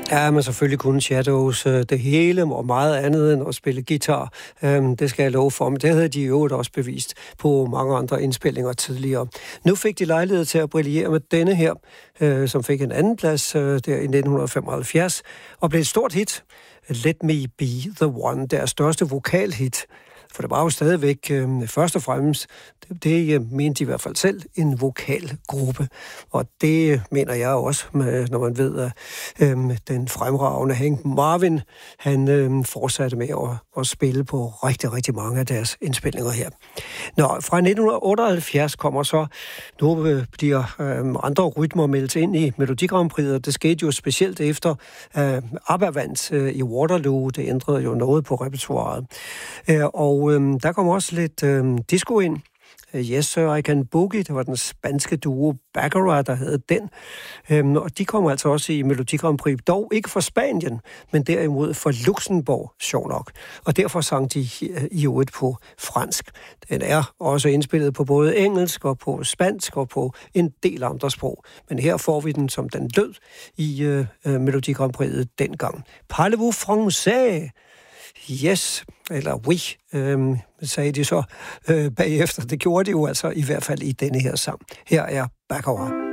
Ja, men selvfølgelig kunne Shadows det hele og meget andet end at spille guitar. Det skal jeg love for, men det havde de jo også bevist på mange andre indspillinger tidligere. Nu fik de lejlighed til at brillere med denne her, som fik en anden plads der i 1975, og blev et stort hit. Let Me Be The One, deres største vokalhit. For det var jo stadigvæk først og fremmest, det mente de i hvert fald selv, en vokalgruppe. Og det mener jeg også, når man ved, at den fremragende Hank Marvin, han fortsatte med at spille på rigtig, rigtig mange af deres indspilninger her. Nå, fra 1978 kommer så, nu bliver andre rytmer meldt ind i Melodi Grand Prix, og det skete jo specielt efter ABBA vandt i Waterloo. Det ændrede jo noget på repertoiret. Og der kommer også lidt disco ind. Yes Sir, I Can Boogie, det var den spanske duo Baccarat, der havde den. Og de kommer altså også i Melodi Grand Prix, dog ikke fra Spanien, men derimod fra Luxembourg, sjov nok. Og derfor sang de i øvrigt på fransk. Den er også indspillet på både engelsk og på spansk og på en del andre sprog. Men her får vi den, som den lød i Melodi Grand Prix dengang. Parlez-vous français? Yes, eller oui, sagde de så bagefter. Det gjorde de jo altså i hvert fald i denne her sang. Her er Baccarat.